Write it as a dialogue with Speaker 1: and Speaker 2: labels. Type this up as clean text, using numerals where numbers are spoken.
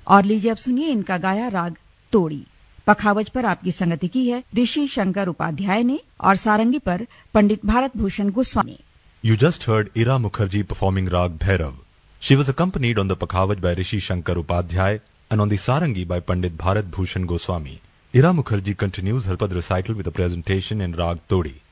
Speaker 1: और लीजिए अब सुनिए इनका गाया राग तोड़ी। पखावज पर आपकी संगति की है ऋषि शंकर उपाध्याय ने और सारंगी पर पंडित Bharat Bhushan Goswami.
Speaker 2: You just heard Ira Mukherjee performing Rag Bhairav. She was accompanied on the Pakhavaj by Rishi Shankar Upadhyay and on the Sarangi by Pandit Bharat Bhushan Goswami. Ira Mukherjee continues her pad recital with a presentation in Rag Todi.